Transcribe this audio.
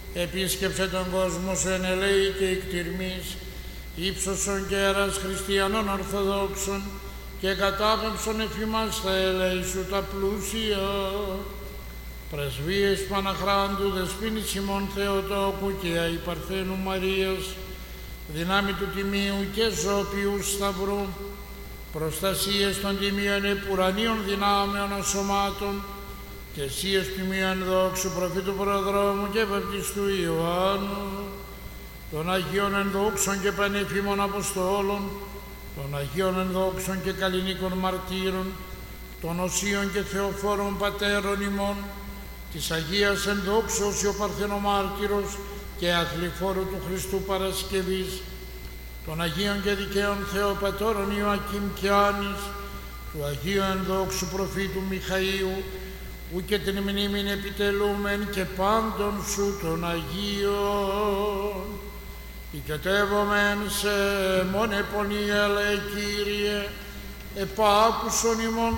Επίσκεψε τον κόσμο σου εν ελέη και εκτιρμής, ύψωσον και αέρας χριστιανών ορθοδόξων και κατάπεμψον εφημάς τα ελέη σου τα πλούσια. Πρεσβείες Παναχράντου, δεσποίνης ημών Θεοτόκου και Αϊπαρθένου Μαρίας, δυνάμει του Τιμίου και Ζώπιου Σταυρού, προστασίες των Τιμίων επουρανίων δυνάμεων σωμάτων και εσίες Τιμίων δόξου προφήτου προδρόμου και βαπτιστού Ιωάννου, των Αγίων ενδόξων και πανεφήμων Αποστόλων, των Αγίων ενδόξων και καλλινίκων μαρτύρων, των Οσίων και Θεοφόρων Πατέρων ημών, της Αγίας ενδόξου Οσίου Παρθενομάρτυρος και Αθληφόρου του Χριστού Παρασκευής, των Αγίων και Δικαίων Θεοπατώρων Ιωακήμ και Άνης, του Αγίου ενδόξου προφήτου Μιχαήλου, ου και την μνήμην επιτελούμεν και πάντων σου των Αγίων. Οικετεύομεν σε μόνε πονία, Κύριε, επάκουσον ημών